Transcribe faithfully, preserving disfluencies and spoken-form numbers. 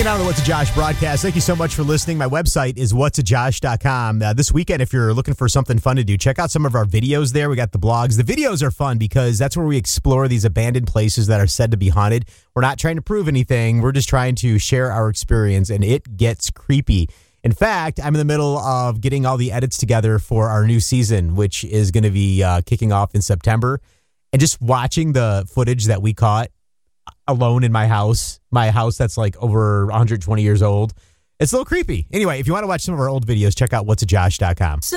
on the What's a Josh broadcast. Thank you so much for listening. My website is what's a josh dot com. Uh, this weekend, if you're looking for something fun to do, check out some of our videos there. We got the blogs. The videos are fun because that's where we explore these abandoned places that are said to be haunted. We're not trying to prove anything. We're just trying to share our experience, and it gets creepy. In fact, I'm in the middle of getting all the edits together for our new season, which is going to be uh, kicking off in September. And just watching the footage that we caught alone in my house, my house that's like over one hundred twenty years old, it's a little creepy. Anyway, if you want to watch some of our old videos, check out what's a josh dot com.